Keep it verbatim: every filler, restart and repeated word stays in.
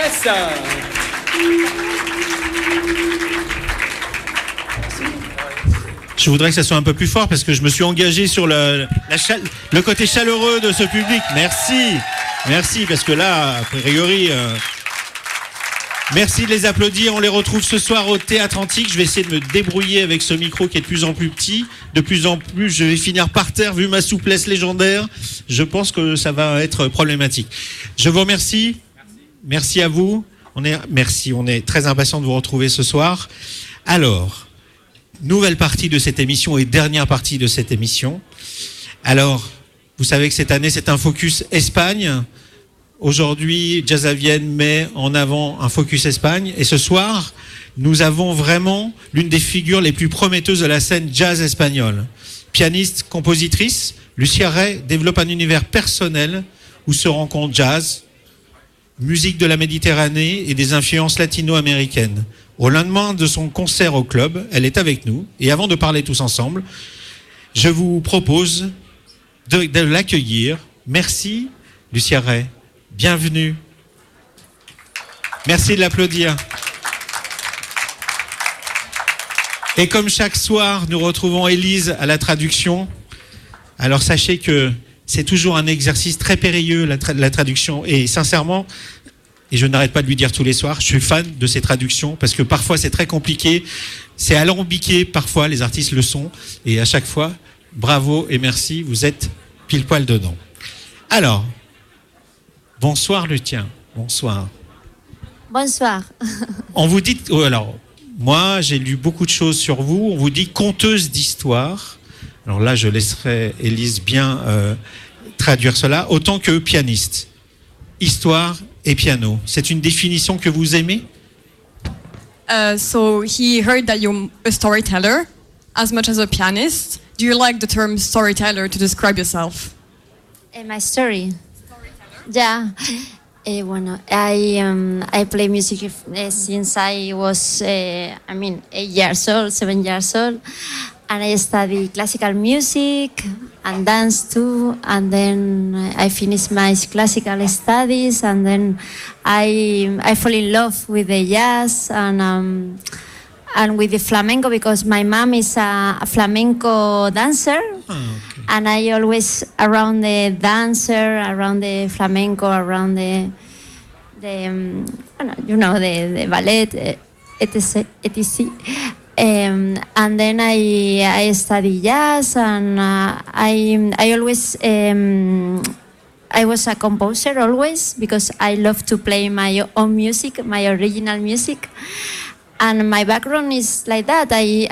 Yes. Je voudrais que ça soit un peu plus fort parce que je me suis engagé sur le, la chal- le côté chaleureux de ce public. Merci. Merci, parce que là, a priori... Euh, merci de les applaudir. On les retrouve ce soir au Théâtre Antique. Je vais essayer de me débrouiller avec ce micro qui est de plus en plus petit. De plus en plus, je vais finir par terre vu ma souplesse légendaire. Je pense que ça va être problématique. Je vous remercie. Merci à vous. On est, merci. On est très impatient de vous retrouver ce soir. Alors, nouvelle partie de cette émission et dernière partie de cette émission. Alors, vous savez que cette année, c'est un focus Espagne. Aujourd'hui, Jazz à Vienne met en avant un focus Espagne. Et ce soir, nous avons vraiment l'une des figures les plus prometteuses de la scène jazz espagnole. Pianiste, compositrice, Lucia Rey développe un univers personnel où se rencontrent jazz, musique de la Méditerranée et des influences latino-américaines. Au lendemain de son concert au club, elle est avec nous. Et avant de parler tous ensemble, je vous propose de, de l'accueillir. Merci, Lucia Rey. Bienvenue. Merci de l'applaudir. Et comme chaque soir, nous retrouvons Élise à la traduction. Alors sachez que c'est toujours un exercice très périlleux, la, tra- la traduction. Et sincèrement, et je n'arrête pas de lui dire tous les soirs, je suis fan de ces traductions parce que parfois c'est très compliqué, c'est alambiqué, parfois les artistes le sont. Et à chaque fois, bravo et merci, vous êtes pile poil dedans. Alors, bonsoir Lucia, bonsoir. Bonsoir. On vous dit, oh, alors, moi j'ai lu beaucoup de choses sur vous, on vous dit conteuse d'histoire. Alors là, je laisserai Élise bien euh, traduire cela, autant que pianiste. Histoire et piano, c'est une définition que vous aimez? Uh, so he heard that you're a storyteller as much as a pianist. Do you like the term storyteller to describe yourself? Uh, my story. Yeah. Uh, bueno, I um, I play music uh, since I was uh, I mean eight years old, seven years old, and I study classical music and dance too. And then I finished my classical studies, and then I I fall in love with the jazz and um, and with the flamenco because my mom is a, a flamenco dancer. Oh, okay. And I always around the dancer, around the flamenco, around the the um, you know the, the ballet, et cetera et cetera. Um, and then I I study jazz, and uh, I I always um, I was a composer always because I love to play my own music, my original music. And my background is like that. I,